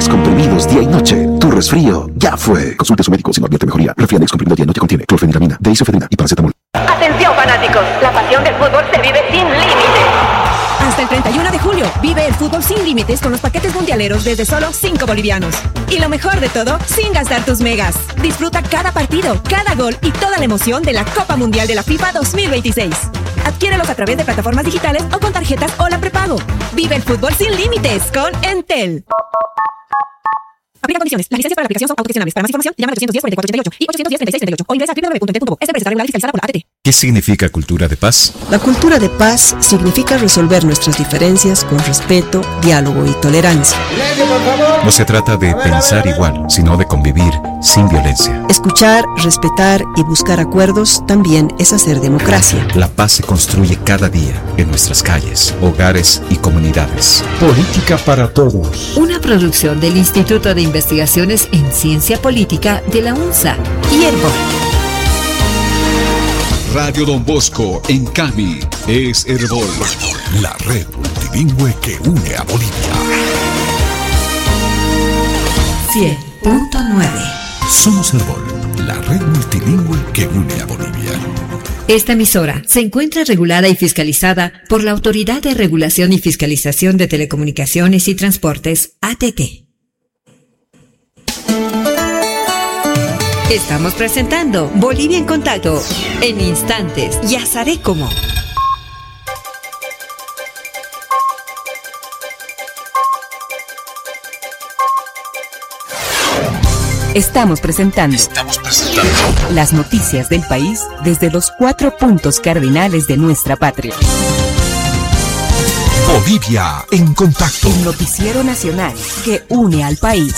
Refiadex comprimidos día y noche. Tu resfrío ya fue. Consulte a su médico si no advierte mejoría. Refiadex comprimido día y noche contiene clorfeniramina, deisofedrina y paracetamol. Atención fanáticos, la pasión del fútbol se vive sin límites. Hasta el 31 de julio, vive el fútbol sin límites con los paquetes mundialeros desde solo 5 bolivianos. Y lo mejor de todo, sin gastar tus megas. Disfruta cada partido, cada gol y toda la emoción de la Copa Mundial de la FIFA 2026. Adquiérelos a través de plataformas digitales o con tarjetas o la prepago. Vive el fútbol sin límites con Entel. Aplica condiciones. Las licencias para la aplicación son autogestionables. Para más información, llama al 810-4488 y 810-3638 o ingresa a www.entel.bu. Esta empresa está regulada y fiscalizada por la ATT. ¿Qué significa cultura de paz? La cultura de paz significa resolver nuestras diferencias con respeto, diálogo y tolerancia. No se trata de pensar igual, sino de convivir sin violencia. Escuchar, respetar y buscar acuerdos también es hacer democracia. La paz se construye cada día en nuestras calles, hogares y comunidades. Política para todos. Una producción del Instituto de Investigaciones en Ciencia Política de la UNSA y Herbol. Radio Don Bosco en Cami es Herbol, la red multilingüe que une a Bolivia. 100.9. Somos Herbol, la red multilingüe que une a Bolivia. Esta emisora se encuentra regulada y fiscalizada por la Autoridad de Regulación y Fiscalización de Telecomunicaciones y Transportes, ATT. Estamos presentando Bolivia en Contacto. En instantes, ya sabré cómo. Estamos presentando las noticias del país desde los 4 puntos cardinales de nuestra patria. Bolivia en Contacto. El noticiero nacional que une al país.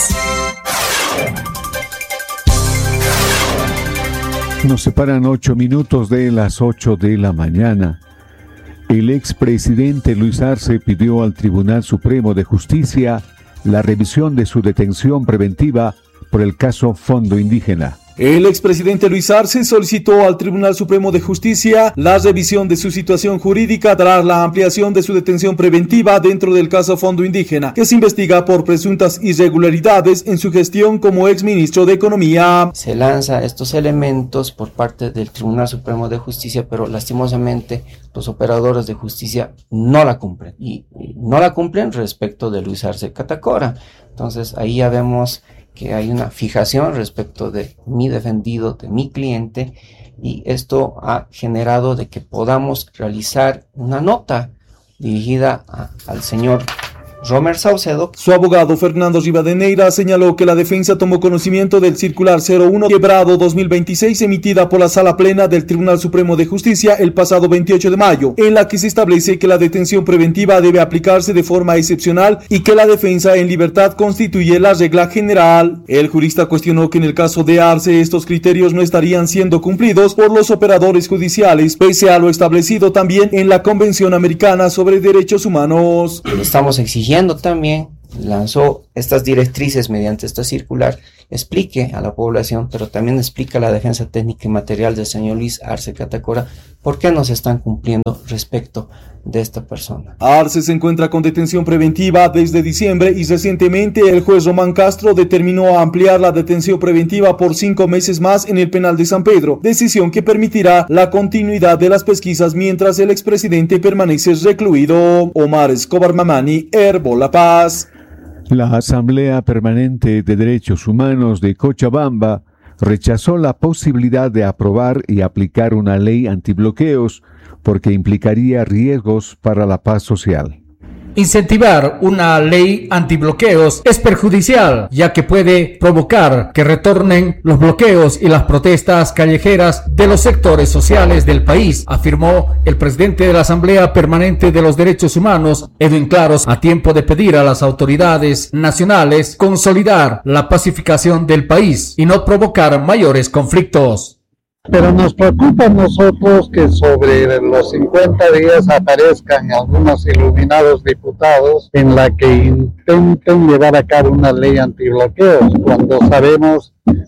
Nos separan 8 minutos de las 8 de la mañana. El expresidente Luis Arce pidió al Tribunal Supremo de Justicia la revisión de su detención preventiva por el caso Fondo Indígena. El expresidente Luis Arce solicitó al Tribunal Supremo de Justicia la revisión de su situación jurídica tras la ampliación de su detención preventiva dentro del caso Fondo Indígena, que se investiga por presuntas irregularidades en su gestión como exministro de Economía. Se lanza estos elementos por parte del Tribunal Supremo de Justicia, pero lastimosamente los operadores de justicia no la cumplen, y no la cumplen respecto de Luis Arce Catacora. Entonces ahí ya vemos que hay una fijación respecto de mi defendido, de mi cliente, y esto ha generado de que podamos realizar una nota dirigida al señor Romer Saucedo. Su abogado Fernando Rivadeneira señaló que la defensa tomó conocimiento del circular 01/2026 emitida por la Sala Plena del Tribunal Supremo de Justicia el pasado 28 de mayo, en la que se establece que la detención preventiva debe aplicarse de forma excepcional y que la defensa en libertad constituye la regla general. El jurista cuestionó que en el caso de Arce estos criterios no estarían siendo cumplidos por los operadores judiciales, pese a lo establecido también en la Convención Americana sobre Derechos Humanos. Estamos exigiendo también, lanzó estas directrices mediante esta circular, explique a la población, pero también explica a la defensa técnica y material del señor Luis Arce Catacora por qué no se están cumpliendo respecto de esta persona. Arce se encuentra con detención preventiva desde diciembre y recientemente el juez Román Castro determinó ampliar la detención preventiva por 5 meses más en el penal de San Pedro, decisión que permitirá la continuidad de las pesquisas mientras el expresidente permanece recluido. Omar Escobar Mamani, Herbol La Paz. La Asamblea Permanente de Derechos Humanos de Cochabamba rechazó la posibilidad de aprobar y aplicar una ley antibloqueos porque implicaría riesgos para la paz social. Incentivar una ley antibloqueos es perjudicial, ya que puede provocar que retornen los bloqueos y las protestas callejeras de los sectores sociales del país, afirmó el presidente de la Asamblea Permanente de los Derechos Humanos, Edwin Claros, a tiempo de pedir a las autoridades nacionales consolidar la pacificación del país y no provocar mayores conflictos. Pero nos preocupa a nosotros que sobre los 50 días aparezcan algunos iluminados diputados en la que intenten llevar a cabo una ley antibloqueos, cuando sabemos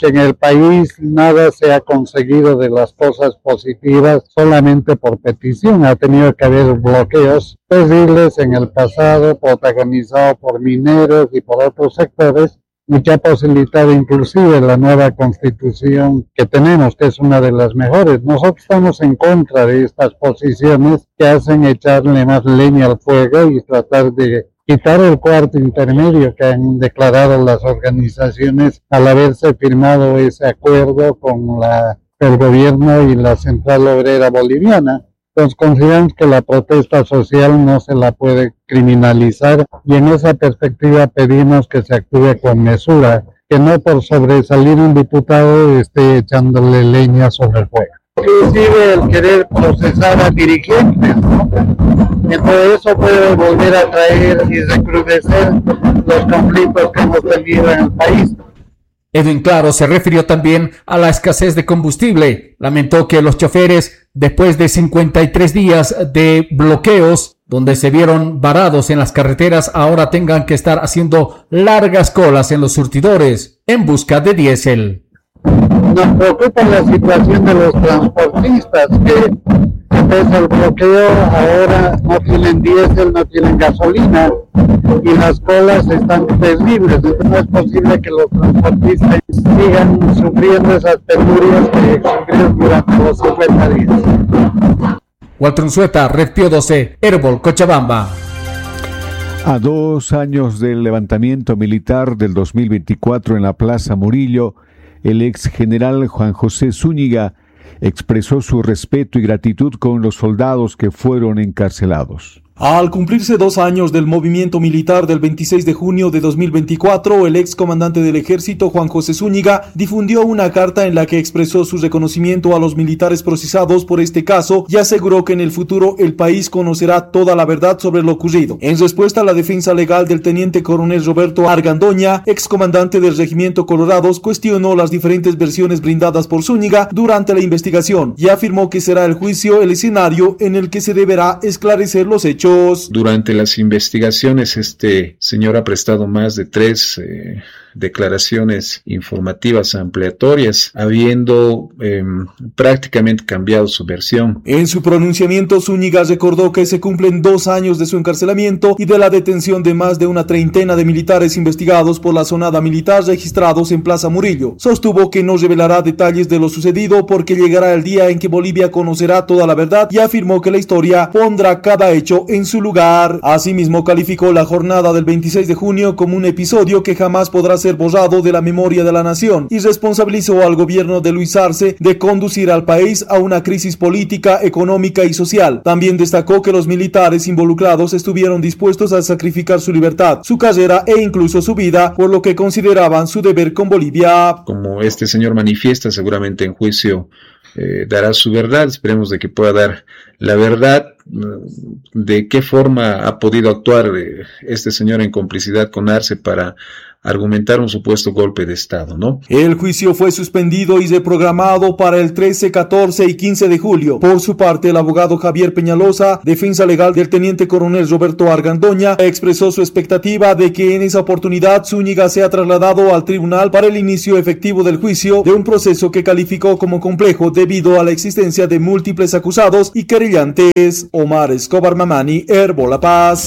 que en el país nada se ha conseguido de las cosas positivas solamente por petición. Ha tenido que haber bloqueos terribles en el pasado, protagonizados por mineros y por otros sectores, y que ha posibilitado inclusive la nueva constitución que tenemos, que es una de las mejores. Nosotros estamos en contra de estas posiciones que hacen echarle más leña al fuego y tratar de quitar el cuarto intermedio que han declarado las organizaciones al haberse firmado ese acuerdo con el gobierno y la Central Obrera Boliviana. Entonces consideramos que la protesta social no se la puede criminalizar y en esa perspectiva pedimos que se actúe con mesura, que no por sobresalir un diputado esté echándole leña sobre el fuego. Inclusive el querer procesar a dirigentes, ¿no? Entonces eso puede volver a traer y recrudecer los conflictos que hemos tenido en el país. Edwin Claro se refirió también a la escasez de combustible. Lamentó que los choferes, después de 53 días de bloqueos, donde se vieron varados en las carreteras, ahora tengan que estar haciendo largas colas en los surtidores en busca de diésel. Nos preocupa la situación de los transportistas que pese al bloqueo ahora no tienen diésel, no tienen gasolina y las colas están terribles. Entonces no es posible que los transportistas sigan sufriendo esas penurias que sufrieron durante los 50 días. Walter Unzueta, Red Pío 12, Herbol, Cochabamba. A 2 años del levantamiento militar del 2024 en la Plaza Murillo, el ex general Juan José Zúñiga expresó su respeto y gratitud con los soldados que fueron encarcelados. Al cumplirse 2 años del movimiento militar del 26 de junio de 2024, el ex comandante del ejército, Juan José Zúñiga, difundió una carta en la que expresó su reconocimiento a los militares procesados por este caso y aseguró que en el futuro el país conocerá toda la verdad sobre lo ocurrido. En respuesta, la defensa legal del teniente coronel Roberto Argandoña, ex comandante del Regimiento Colorados, cuestionó las diferentes versiones brindadas por Zúñiga durante la investigación y afirmó que será el juicio el escenario en el que se deberá esclarecer los hechos. Durante las investigaciones, este señor ha prestado más de 3 declaraciones informativas ampliatorias, habiendo prácticamente cambiado su versión. En su pronunciamiento, Zúñiga recordó que se cumplen 2 años de su encarcelamiento y de la detención de más de una treintena de militares investigados por la zonada militar registrados en Plaza Murillo. Sostuvo que no revelará detalles de lo sucedido porque llegará el día en que Bolivia conocerá toda la verdad y afirmó que la historia pondrá cada hecho en su lugar. Asimismo, calificó la jornada del 26 de junio como un episodio que jamás podrá ser borrado de la memoria de la nación y responsabilizó al gobierno de Luis Arce de conducir al país a una crisis política, económica y social. También destacó que los militares involucrados estuvieron dispuestos a sacrificar su libertad, su carrera e incluso su vida por lo que consideraban su deber con Bolivia. Como este señor manifiesta, seguramente en juicio dará su verdad. Esperemos de que pueda dar la verdad de qué forma ha podido actuar este señor en complicidad con Arce para argumentar un supuesto golpe de Estado, ¿no? El juicio fue suspendido y reprogramado para el 13, 14 y 15 de julio. Por su parte, el abogado Javier Peñalosa, defensa legal del teniente coronel Roberto Argandoña, expresó su expectativa de que en esa oportunidad Zúñiga sea trasladado al tribunal para el inicio efectivo del juicio de un proceso que calificó como complejo debido a la existencia de múltiples acusados y querellantes. Omar Escobar Mamani, Herbol La Paz.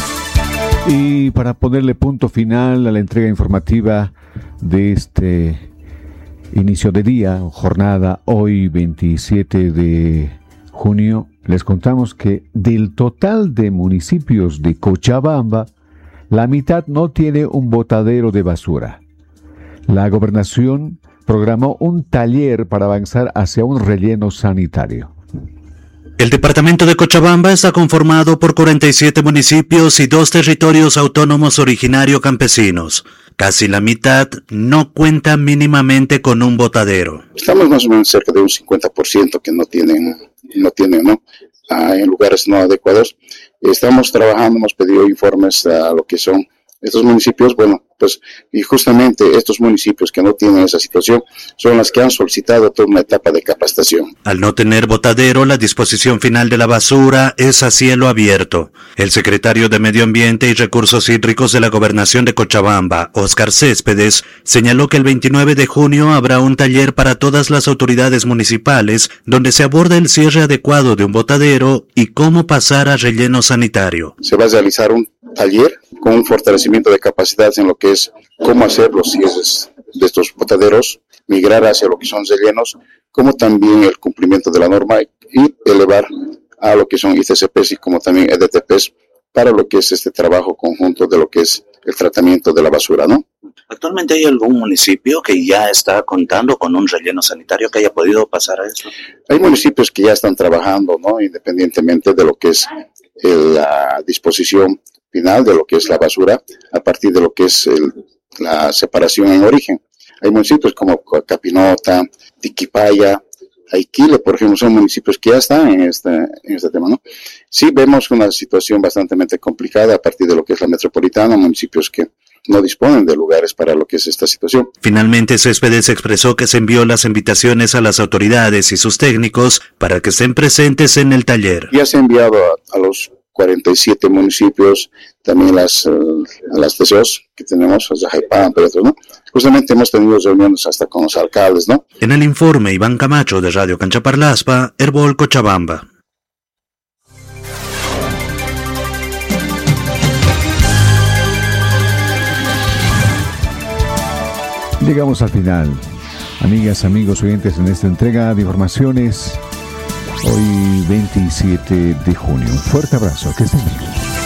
Y para ponerle punto final a la entrega informativa de este inicio de día, jornada hoy 27 de junio, les contamos que del total de municipios de Cochabamba, la mitad no tiene un botadero de basura. La gobernación programó un taller para avanzar hacia un relleno sanitario. El departamento de Cochabamba está conformado por 47 municipios y 2 territorios autónomos originario campesinos. Casi la mitad no cuenta mínimamente con un botadero. Estamos más o menos cerca de un 50% que no tienen, en lugares no adecuados. Estamos trabajando, hemos pedido informes a lo que son estos municipios. Bueno, Pues, y justamente estos municipios que no tienen esa situación son las que han solicitado toda una etapa de capacitación. Al no tener botadero, la disposición final de la basura es a cielo abierto. El secretario de Medio Ambiente y Recursos Hídricos de la Gobernación de Cochabamba, Óscar Céspedes, señaló que el 29 de junio habrá un taller para todas las autoridades municipales donde se aborda el cierre adecuado de un botadero y cómo pasar a relleno sanitario. Se va a realizar un taller con un fortalecimiento de capacidades en lo que es cómo hacer los cierres de estos botaderos, migrar hacia lo que son rellenos, como también el cumplimiento de la norma y elevar a lo que son ICCPs y como también EDTPs para lo que es este trabajo conjunto de lo que es el tratamiento de la basura, ¿no? ¿Actualmente hay algún municipio que ya está contando con un relleno sanitario que haya podido pasar a eso? Hay municipios que ya están trabajando, ¿no? Independientemente de lo que es la disposición final de lo que es la basura a partir de lo que es la separación en origen. Hay municipios como Capinota, Tiquipaya, Aiquile, por ejemplo, son municipios que ya están en este tema, ¿no? Sí vemos una situación bastante complicada a partir de lo que es la metropolitana, municipios que no disponen de lugares para lo que es esta situación. Finalmente, Céspedes expresó que se envió las invitaciones a las autoridades y sus técnicos para que estén presentes en el taller. Ya se ha enviado a los 47 municipios, también a las TCOs que tenemos, a Jaipán, pero otros, ¿no? Justamente hemos tenido reuniones hasta con los alcaldes, ¿no? En el informe, Iván Camacho de Radio Canchaparlaspa, Herbol Cochabamba. Llegamos al final. Amigas, amigos, oyentes, en esta entrega de informaciones, hoy 27 de junio. Un fuerte abrazo, que estén bien.